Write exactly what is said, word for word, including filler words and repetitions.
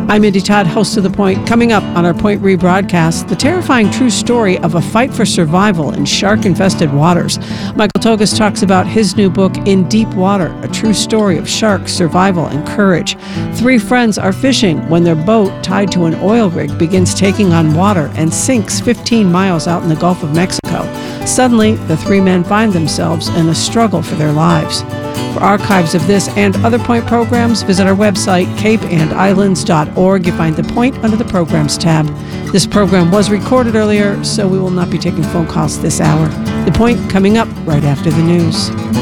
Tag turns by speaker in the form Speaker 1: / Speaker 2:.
Speaker 1: I'm Mindy Todd, host of The Point. Coming up on our Point rebroadcast, the terrifying true story of a fight for survival in shark-infested waters. Michael Togas talks about his new book, In Deep Water, a true story of sharks, survival, and courage. Three friends are fishing when their boat, tied to an oil rig, begins taking on water and sinks fifteen miles out in the Gulf of Mexico. Suddenly, the three men find themselves in a struggle for their lives. For archives of this and other Point programs, visit our website, cape and islands dot org. You find The Point under the Programs tab. This program was recorded earlier, so we will not be taking phone calls this hour. The Point coming up right after the news.